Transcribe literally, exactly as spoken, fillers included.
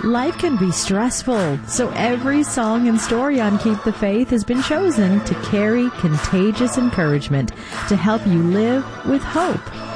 life can be stressful, so every song and story on Keep the Faith has been chosen to carry contagious encouragement to help you live with hope.